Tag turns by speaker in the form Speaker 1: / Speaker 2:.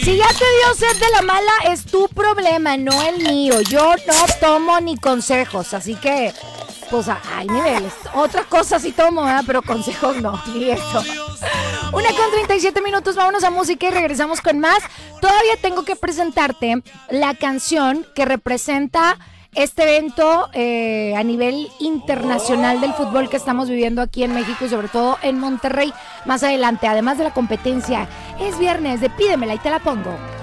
Speaker 1: Si ya te dio sed de la mala, es tu problema, no el mío. Yo no tomo ni consejos, así que, pues hay niveles. Otra cosa sí tomo, ¿verdad? Pero consejos no, ni eso. 1:37, vámonos a música y regresamos con más. Todavía tengo que presentarte la canción que representa este evento a nivel internacional del fútbol que estamos viviendo aquí en México y sobre todo en Monterrey más adelante. Además de la competencia, es viernes de Pídemela y te la pongo.